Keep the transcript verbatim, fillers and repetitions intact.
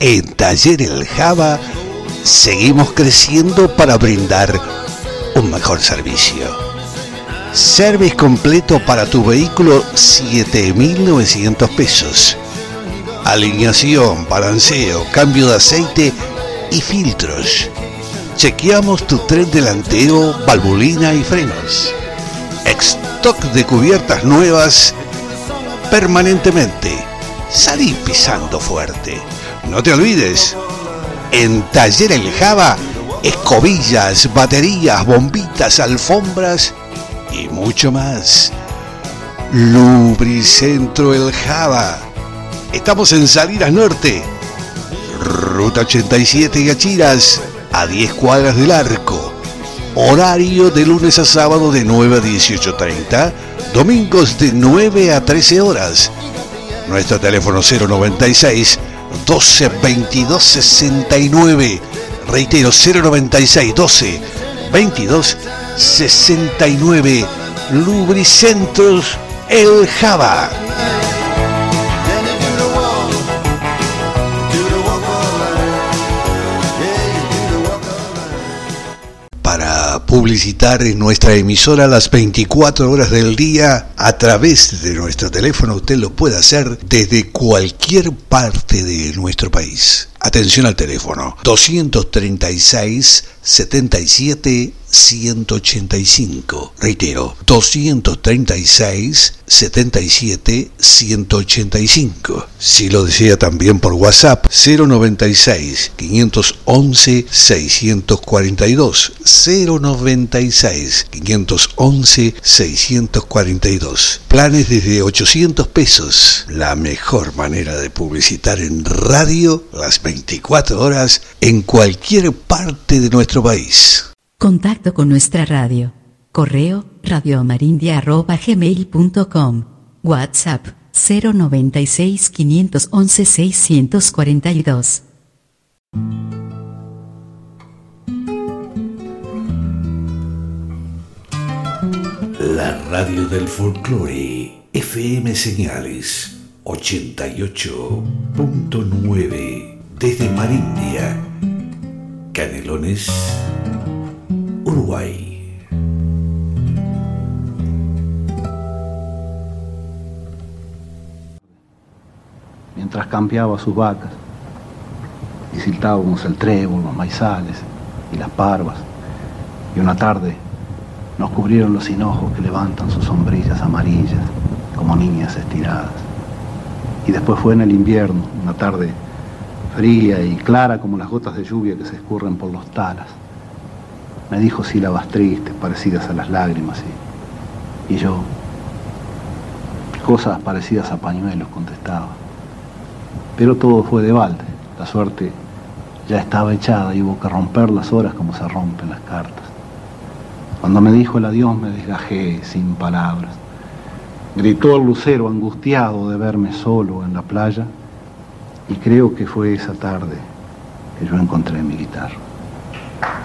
En Taller El Java seguimos creciendo para brindar un mejor servicio. Service completo para tu vehículo, siete mil novecientos pesos. Alineación, balanceo, cambio de aceite y filtros. Chequeamos tu tren delantero, valvulina y frenos. Stock de cubiertas nuevas permanentemente. Salí pisando fuerte. No te olvides, en Taller El Java, escobillas, baterías, bombitas, alfombras y mucho más. Lubricentro El Java. Estamos en Salinas Norte, Ruta ochenta y siete y Achiras, a diez cuadras del Arco. Horario de lunes a sábado de nueve a dieciocho treinta, domingos de nueve a trece horas. Nuestro teléfono cero noventa y seis, doce, veintidós, sesenta y nueve. Reitero, cero noventa y seis, doce, veintidós, sesenta y nueve. Lubricentros El Java. Para publicitar en nuestra emisora las veinticuatro horas del día a través de nuestro teléfono, usted lo puede hacer desde cualquier parte de nuestro país. Atención al teléfono doscientos treinta y seis, setenta y siete, ciento ochenta y cinco. Reitero, doscientos treinta y seis, setenta y siete, ciento ochenta y cinco. Si lo desea también por WhatsApp, cero noventa y seis, quinientos once, seiscientos cuarenta y dos. cero noventa y seis, quinientos once, seiscientos cuarenta y dos. Planes desde ochocientos pesos. La mejor manera de publicitar en radio las veinticuatro horas en cualquier parte de nuestro país. Contacto con nuestra radio. Correo radioamarindia arroba gmail punto com. WhatsApp cero noventa y seis, quinientos once, seiscientos cuarenta y dos. La radio del folclore, F M Señales ochenta y ocho punto nueve, desde Marindia, Canelones, Uruguay. Mientras campeaba sus vacas y siltábamos el trébol, los maizales y las parvas, y una tarde nos cubrieron los hinojos que levantan sus sombrillas amarillas como niñas estiradas. Y después fue en el invierno, una tarde fría y clara como las gotas de lluvia que se escurren por los talas. Me dijo sílabas tristes, parecidas a las lágrimas, y, y yo, cosas parecidas a pañuelos, contestaba. Pero todo fue de balde, la suerte ya estaba echada y hubo que romper las horas como se rompen las cartas. Cuando me dijo el adiós me desgajé sin palabras. Gritó el lucero angustiado de verme solo en la playa, y creo que fue esa tarde que yo encontré mi guitarra.